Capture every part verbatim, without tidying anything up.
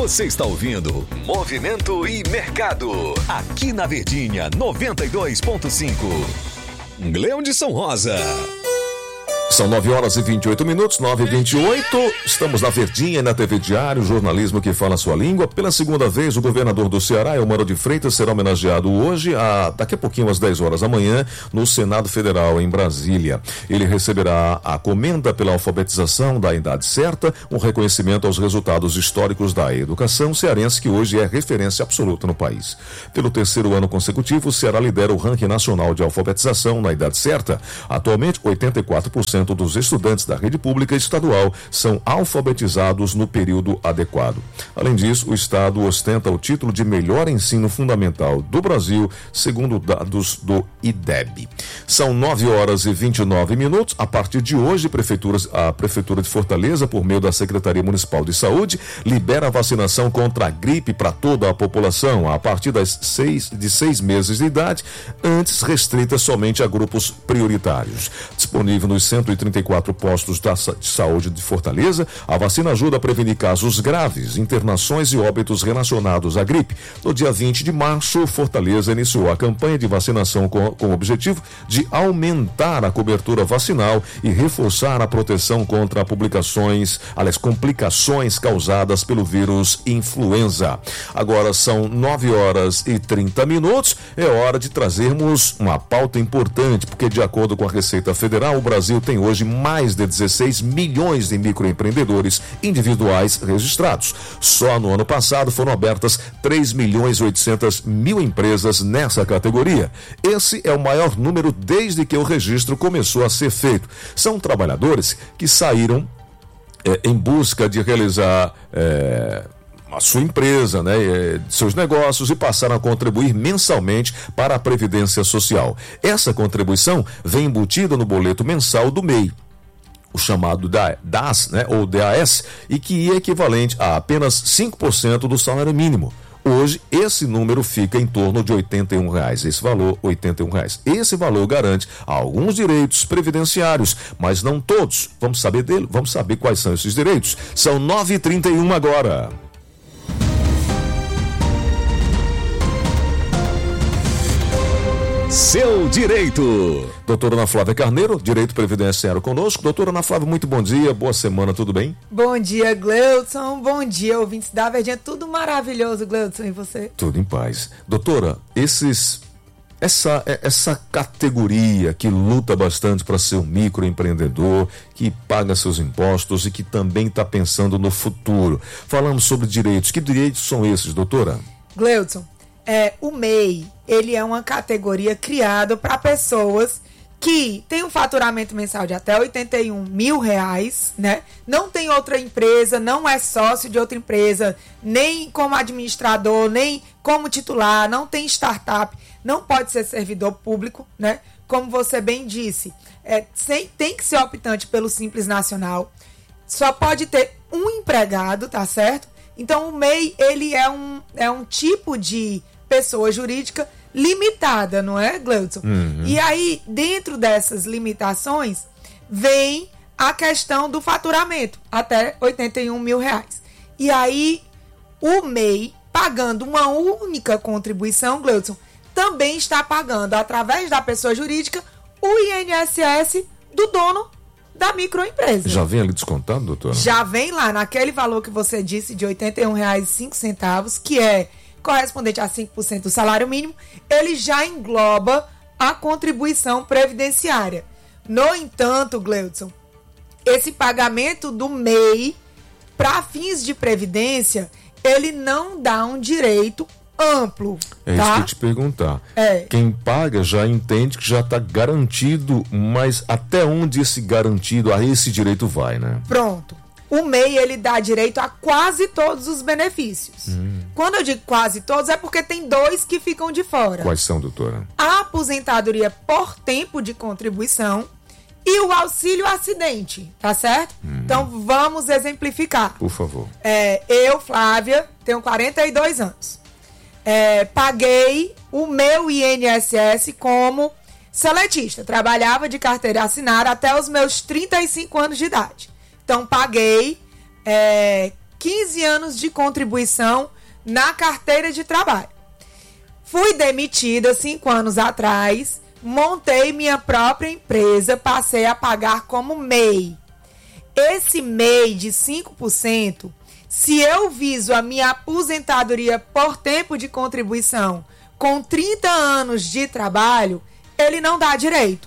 Você está ouvindo Movimento e Mercado, aqui na Verdinha noventa e dois ponto cinco. Gleudson Rosa. São nove horas e vinte e oito minutos, nove e vinte e oito. Estamos na Verdinha, na T V Diário, jornalismo que fala a sua língua. Pela segunda vez, o governador do Ceará, Elmano de Freitas, será homenageado hoje, a, daqui a pouquinho, às dez horas da manhã, no Senado Federal, em Brasília. Ele receberá a comenda pela alfabetização da idade certa, um reconhecimento aos resultados históricos da educação cearense, que hoje é referência absoluta no país. Pelo terceiro ano consecutivo, o Ceará lidera o ranking nacional de alfabetização na idade certa. Atualmente, oitenta e quatro por cento dos estudantes da rede pública estadual são alfabetizados no período adequado. Além disso, o estado ostenta o título de melhor ensino fundamental do Brasil, segundo dados do I D E B. São nove horas e vinte e nove minutos. A partir de hoje, prefeituras, a Prefeitura de Fortaleza, por meio da Secretaria Municipal de Saúde, libera a vacinação contra a gripe para toda a população, a partir das seis, de seis meses de idade, antes restrita somente a grupos prioritários. Disponível nos cento e trinta e quatro postos da, de saúde de Fortaleza, a vacina ajuda a prevenir casos graves, internações e óbitos relacionados à gripe. No dia vinte de março, Fortaleza iniciou a campanha de vacinação com, com o objetivo de aumentar a cobertura vacinal e reforçar a proteção contra publicações, aliás, complicações causadas pelo vírus influenza. Agora são nove horas e trinta minutos, é hora de trazermos uma pauta importante, porque de acordo com a Receita Federal, o Brasil tem hoje mais de dezesseis milhões de microempreendedores individuais registrados. Só no ano passado foram abertas três milhões e oitocentas mil empresas nessa categoria. Esse é o maior número desde que o registro começou a ser feito. São trabalhadores que saíram é, em busca de realizar é, a sua empresa, né, seus negócios, e passaram a contribuir mensalmente para a Previdência Social. Essa contribuição vem embutida no boleto mensal do M E I, o chamado D A S, né, ou D A S, e que é equivalente a apenas cinco por cento do salário mínimo. Hoje, esse número fica em torno de oitenta e um reais. Esse valor, oitenta e um reais. Esse valor garante alguns direitos previdenciários, mas não todos. Vamos saber dele? Vamos saber quais são esses direitos. São nove e trinta e um agora. Seu direito. Doutora Ana Flávia Carneiro, Direito Previdenciário conosco. Doutora Ana Flávia, muito bom dia, boa semana, tudo bem? Bom dia, Gleudson, bom dia, ouvintes da Verdinha, tudo maravilhoso, Gleudson, e você? Tudo em paz. Doutora, esses, essa, essa categoria que luta bastante para ser um microempreendedor, que paga seus impostos e que também está pensando no futuro. Falamos sobre direitos, que direitos são esses, doutora? Gleudson, É, o M E I, ele é uma categoria criada para pessoas que têm um faturamento mensal de até oitenta e um mil reais, né? Não tem outra empresa, não é sócio de outra empresa, nem como administrador, nem como titular, não tem startup, não pode ser servidor público, né? Como você bem disse, é, sem, tem que ser optante pelo Simples Nacional, só pode ter um empregado, tá certo? Então, o M E I, ele é um, é um tipo de pessoa jurídica limitada, não é, Gleudson? Uhum. E aí, dentro dessas limitações, vem a questão do faturamento, até oitenta e um mil reais. E aí, o M E I, pagando uma única contribuição, Gleudson, também está pagando, através da pessoa jurídica, o I N S S do dono da microempresa. Já vem ali descontado, doutora? Já vem lá, naquele valor que você disse de oitenta e um reais e cinco centavos, que é correspondente a cinco por cento do salário mínimo, ele já engloba a contribuição previdenciária. No entanto, Gleudson, esse pagamento do M E I para fins de previdência, ele não dá um direito amplo. É tá? isso que eu ia te perguntar. É. Quem paga já entende que já está garantido, mas até onde esse garantido, a esse direito vai, né? Pronto. O M E I, ele dá direito a quase todos os benefícios. Hum. Quando eu digo quase todos, é porque tem dois que ficam de fora. Quais são, doutora? A aposentadoria por tempo de contribuição e o auxílio acidente, tá certo? Hum. Então, vamos exemplificar. Por favor. É, eu, Flávia, tenho quarenta e dois anos. É, paguei o meu I N S S como seletista. Trabalhava de carteira assinada até os meus trinta e cinco anos de idade. Então, paguei é, quinze anos de contribuição na carteira de trabalho. Fui demitida cinco anos atrás, montei minha própria empresa, passei a pagar como M E I. Esse M E I de cinco por cento, se eu viso a minha aposentadoria por tempo de contribuição com trinta anos de trabalho, ele não dá direito.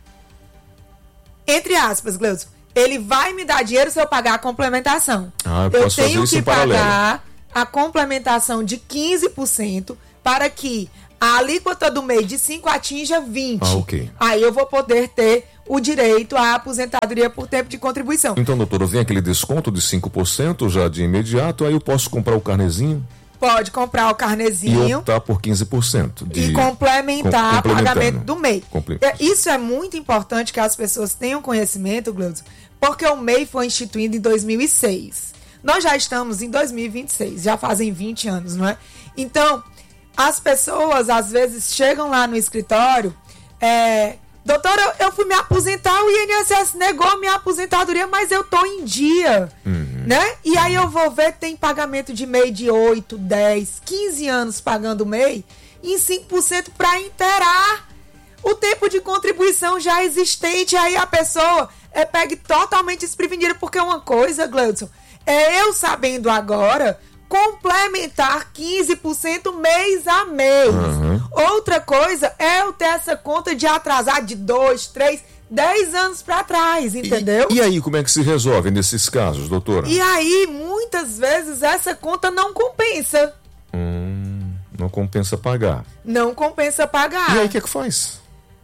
Entre aspas, Gleudson, ele vai me dar dinheiro se eu pagar a complementação. Ah, eu, eu tenho que pagar paralelo. a complementação de quinze por cento para que a alíquota do M E I de cinco atinja vinte. Ah, ok. Aí eu vou poder ter o direito à aposentadoria por tempo de contribuição. Então, doutora, vem aquele desconto de cinco por cento já de imediato, aí eu posso comprar o carnezinho? Pode comprar o carnezinho. E optar por quinze por cento. De... E complementar com, o pagamento do M E I. Comple... É, isso é muito importante que as pessoas tenham conhecimento, Gleudson, porque o M E I foi instituído em dois mil e seis. Nós já estamos em dois mil e vinte e seis, já fazem vinte anos, não é? Então, as pessoas, às vezes, chegam lá no escritório, é, doutora, eu, eu fui me aposentar, o I N S S negou a minha aposentadoria, mas eu tô em dia, uhum. né? E aí eu vou ver, tem pagamento de M E I de oito, dez, quinze anos pagando M E I, em cinco por cento para inteirar o tempo de contribuição já existente. Aí a pessoa é pega totalmente desprevenida, porque uma coisa, Gleudson, é eu sabendo agora complementar quinze por cento mês a mês. Uhum. Outra coisa é eu ter essa conta de atrasar de dois, três, dez anos para trás, entendeu? E, e aí, como é que se resolve nesses casos, doutora? E aí, muitas vezes, essa conta não compensa. Hum, não compensa pagar. Não compensa pagar. E aí, o que é que faz?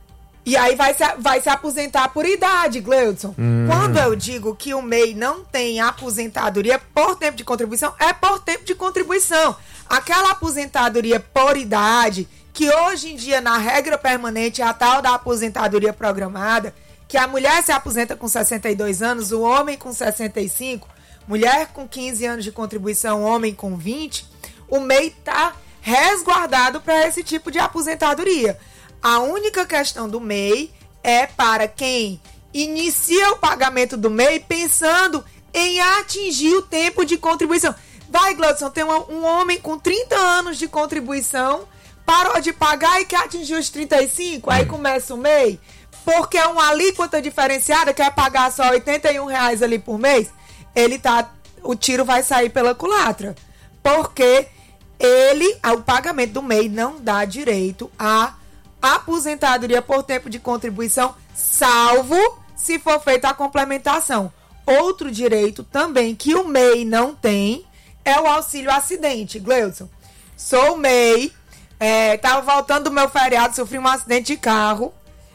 E aí vai se, vai se aposentar por idade, Gleudson. Hum. Quando eu digo que o M E I não tem aposentadoria por tempo de contribuição, é por tempo de contribuição. Aquela aposentadoria por idade, que hoje em dia, na regra permanente, é a tal da aposentadoria programada, que a mulher se aposenta com sessenta e dois anos, o homem com sessenta e cinco, mulher com quinze anos de contribuição, homem com vinte, o M E I está resguardado para esse tipo de aposentadoria. A única questão do M E I é para quem inicia o pagamento do M E I pensando em atingir o tempo de contribuição. Vai, Gleudson, tem um, um homem com trinta anos de contribuição, parou de pagar e quer atingir os trinta e cinco, aí começa o M E I, porque é uma alíquota diferenciada, quer pagar só oitenta e um reais ali por mês, ele tá, o tiro vai sair pela culatra, porque ele, o pagamento do M E I não dá direito a aposentadoria por tempo de contribuição, salvo se for feita a complementação. Outro direito também que o M E I não tem é o auxílio acidente. Gleudson, sou M E I, é, tava voltando do meu feriado, sofri um acidente de carro,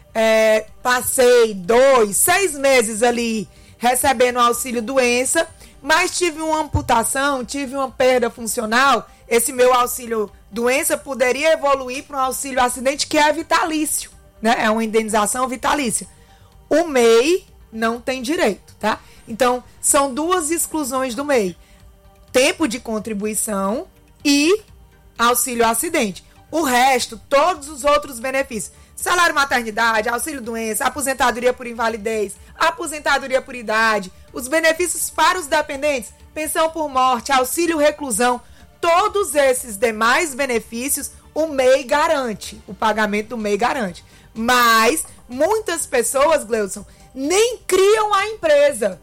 é, passei dois, seis meses ali recebendo auxílio doença, mas tive uma amputação, tive uma perda funcional. Esse meu auxílio doença poderia evoluir para um auxílio acidente que é vitalício, né? É uma indenização vitalícia. O M E I não tem direito, tá? Então, são duas exclusões do M E I. Tempo de contribuição e auxílio acidente. O resto, todos os outros benefícios. Salário maternidade, auxílio doença, aposentadoria por invalidez, aposentadoria por idade, os benefícios para os dependentes, pensão por morte, auxílio reclusão, todos esses demais benefícios, o M E I garante, o pagamento do M E I garante. Mas muitas pessoas, Gleudson, nem criam a empresa,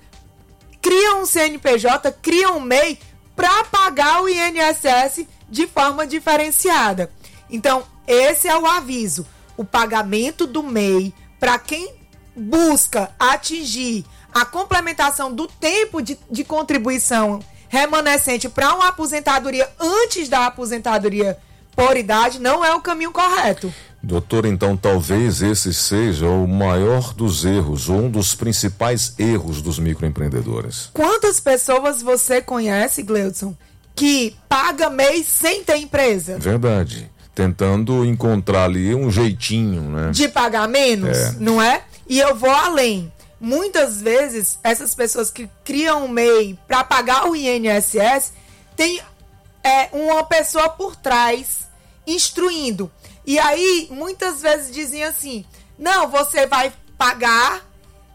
criam um C N P J, criam um M E I para pagar o I N S S de forma diferenciada. Então, esse é o aviso. O pagamento do M E I para quem busca atingir a complementação do tempo de, de contribuição remanescente para uma aposentadoria antes da aposentadoria por idade não é o caminho correto. Doutor, então talvez esse seja o maior dos erros, ou um dos principais erros dos microempreendedores. Quantas pessoas você conhece, Gleudson, que paga M E I sem ter empresa? Verdade. Tentando encontrar ali um jeitinho, né? De pagar menos, é. não é? E eu vou além. Muitas vezes, essas pessoas que criam um M E I para pagar o I N S S, tem é, uma pessoa por trás instruindo. E aí, muitas vezes dizem assim, não, você vai pagar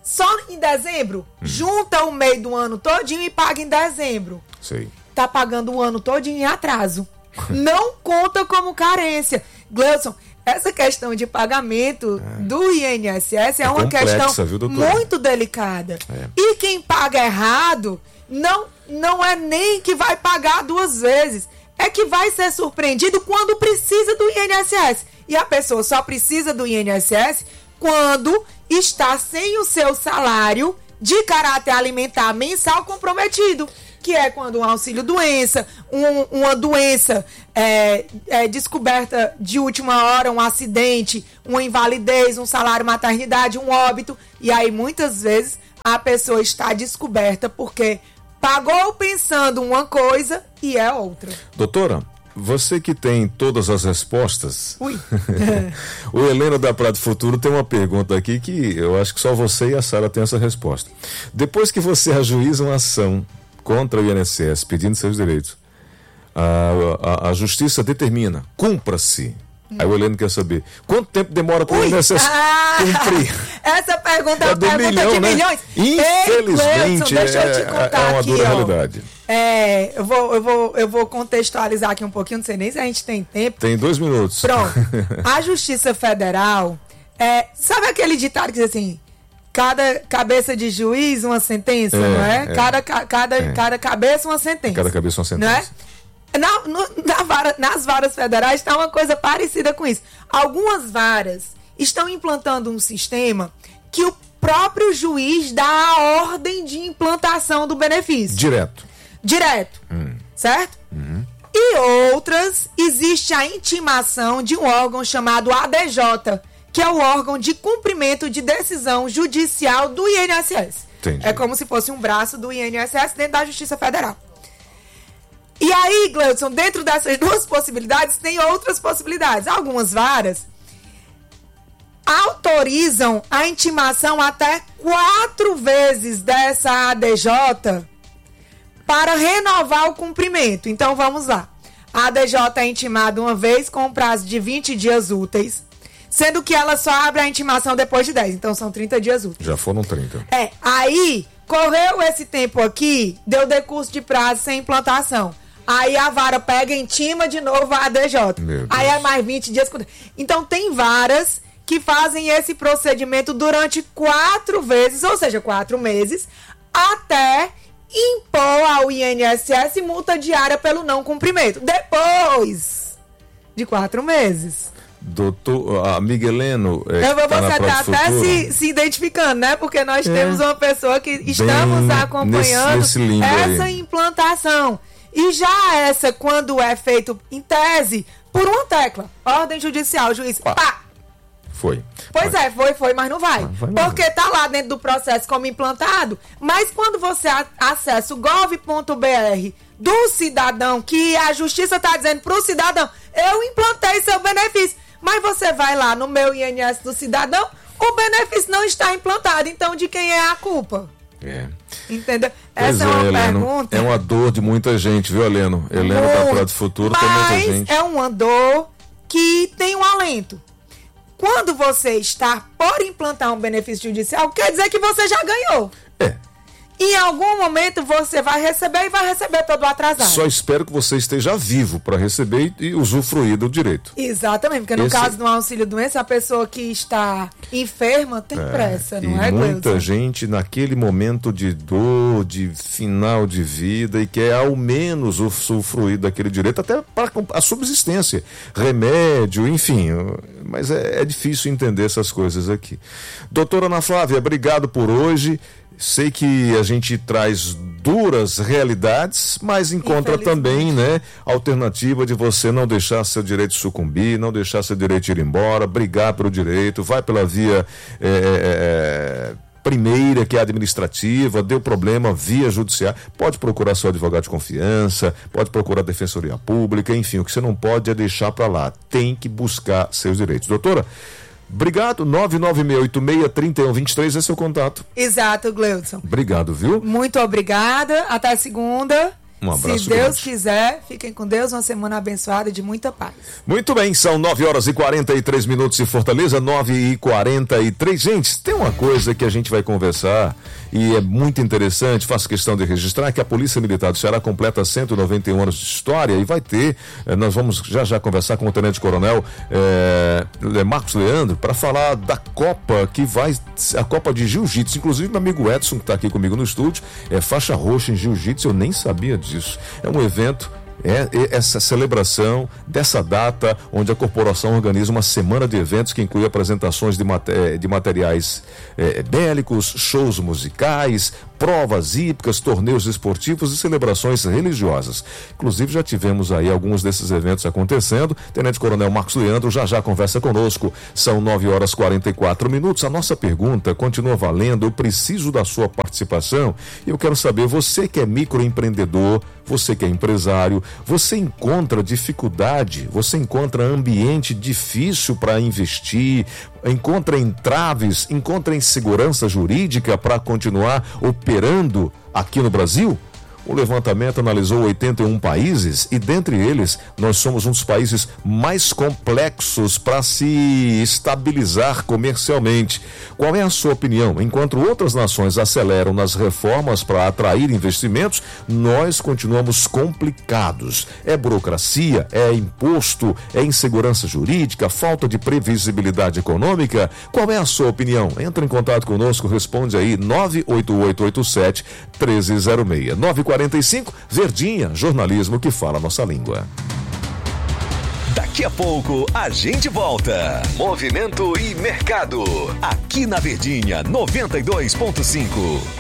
só em dezembro, hum. junta o meio do ano todinho e paga em dezembro. Sei. Tá pagando o ano todinho em atraso. Não conta como carência. Gleudson, essa questão de pagamento é. do I N S S é, é uma complexa, questão viu, muito delicada. É. E quem paga errado não, não é nem que vai pagar duas vezes. É que vai ser surpreendido quando precisa do I N S S. E a pessoa só precisa do I N S S quando está sem o seu salário de caráter alimentar mensal comprometido. Que é quando um auxílio-doença, um, uma doença é, é, descoberta de última hora, um acidente, uma invalidez, um salário-maternidade, um óbito. E aí, muitas vezes, a pessoa está descoberta porque pagou pensando uma coisa e é outra. Doutora, você que tem todas as respostas, Ui. o Heleno da Prado Futuro tem uma pergunta aqui que eu acho que só você e a Sara têm essa resposta. Depois que você ajuiza uma ação contra o I N S S, pedindo seus direitos, a, a, a justiça determina, cumpra-se. Hum. Aí o Heleno quer saber, quanto tempo demora para o I N S S ah, cumprir? Essa pergunta é, é uma pergunta milhão, de né? milhões. Infelizmente, Ei, deixa eu te contar é uma aqui, dura ó. realidade. É, eu vou, eu, vou, eu vou contextualizar aqui um pouquinho, não sei nem se a gente tem tempo. Tem dois minutos. Pronto. A Justiça Federal, é, sabe aquele ditado que diz assim, cada cabeça de juiz, uma sentença, é, não é? é cada, cada, é. cada cabeça, uma sentença. Cada cabeça, uma sentença. Não é? Na, no, na vara, nas varas federais está uma coisa parecida com isso. Algumas varas estão implantando um sistema que o próprio juiz dá a ordem de implantação do benefício. Direto. Direto. Hum. Certo? Uhum. E outras, existe a intimação de um órgão chamado A D J, que é o órgão de cumprimento de decisão judicial do I N S S. Entendi. É como se fosse um braço do I N S S dentro da Justiça Federal. E aí, Gleudson, dentro dessas duas possibilidades, tem outras possibilidades. Algumas varas autorizam a intimação até quatro vezes dessa A D J para renovar o cumprimento. Então, vamos lá. A A D J é intimada uma vez com um prazo de vinte dias úteis, sendo que ela só abre a intimação depois de dez. Então, são trinta dias úteis. Já foram trinta. É, aí, correu esse tempo aqui, deu decurso de prazo sem implantação. Aí a vara pega e intima de novo a A D J. Aí é mais vinte dias. Então, tem varas que fazem esse procedimento durante quatro vezes, ou seja, quatro meses, até impor ao I N S S multa diária pelo não cumprimento. Depois de quatro meses. Doutor, a Migueleno... É, eu vou tá você tá até se, se identificando, né? Porque nós é. temos uma pessoa que estamos Bem acompanhando nesse, nesse essa aí. implantação. E já essa, quando é feito em tese, por uma tecla. Ordem judicial, juiz, pá! pá. Foi. Pois vai. é, foi, foi, mas não vai. vai Porque tá lá dentro do processo como implantado, mas quando você a- acessa o gov ponto br do cidadão, que a justiça tá dizendo pro cidadão, eu implantei seu benefício, mas você vai lá no meu I N S do cidadão, o benefício não está implantado, então de quem é a culpa? É. Entendeu? Pois Essa é, é, uma Heleno, pergunta. é uma dor de muita gente, viu, Heleno? Heleno da Prado Futuro tem muita gente. Mas é uma dor que tem um alento. Quando você está por implantar um benefício judicial, quer dizer que você já ganhou. É. Em algum momento você vai receber e vai receber todo atrasado. Só espero que você esteja vivo para receber e usufruir do direito. Exatamente, porque no Esse... caso do auxílio-doença, a pessoa que está enferma tem é, pressa, não e é, Gleudson? muita gente naquele momento de dor, de final de vida, e quer ao menos usufruir daquele direito, até para a subsistência, remédio, enfim. Mas é, é difícil entender essas coisas aqui. Doutora Ana Flávia, obrigado por hoje. Sei que a gente traz duras realidades, mas encontra também, né, alternativa de você não deixar seu direito sucumbir, não deixar seu direito ir embora, brigar pelo direito, vai pela via é, é, primeira, que é administrativa, deu problema, via judicial, pode procurar seu advogado de confiança, pode procurar a Defensoria Pública, enfim, o que você não pode é deixar para lá, tem que buscar seus direitos. Doutora, obrigado, nove nove seis oito seis, três um dois três é seu contato. Exato, Gleudson. Obrigado, viu? Muito obrigada, até segunda. Um abraço. Se Deus grande. quiser, fiquem com Deus, uma semana abençoada de muita paz. Muito bem, são nove horas e quarenta e três minutos em Fortaleza, nove e quarenta e três. Gente, tem uma coisa que a gente vai conversar e é muito interessante, faço questão de registrar que a Polícia Militar do Ceará completa cento e noventa e um anos de história e vai ter, nós vamos já já conversar com o Tenente Coronel é, Marcos Leandro para falar da Copa que vai, a Copa de Jiu-Jitsu. Inclusive meu amigo Edson, que está aqui comigo no estúdio, é faixa roxa em Jiu-Jitsu, eu nem sabia disso. É um evento, é, é essa celebração dessa data onde a corporação organiza uma semana de eventos que inclui apresentações de, maté- de materiais é, bélicos, shows musicais, provas hípicas, torneios esportivos e celebrações religiosas. Inclusive já tivemos aí alguns desses eventos acontecendo. Tenente Coronel Marcos Leandro já já conversa conosco. São nove horas e quarenta e quatro minutos. A nossa pergunta continua valendo. Eu preciso da sua participação e eu quero saber, você que é microempreendedor, você que é empresário, você encontra dificuldade, você encontra ambiente difícil para investir, encontra entraves, encontra insegurança jurídica para continuar operando aqui no Brasil? O levantamento analisou oitenta e um países e, dentre eles, nós somos um dos países mais complexos para se estabilizar comercialmente. Qual é a sua opinião? Enquanto outras nações aceleram nas reformas para atrair investimentos, nós continuamos complicados. É burocracia, é imposto, é insegurança jurídica, falta de previsibilidade econômica? Qual é a sua opinião? Entre em contato conosco, responde aí nove oito oito oito sete um três zero seis. nove quarenta e cinco, Verdinha, jornalismo que fala a nossa língua. Daqui a pouco a gente volta. Movimento e mercado. Aqui na Verdinha noventa e dois ponto cinco.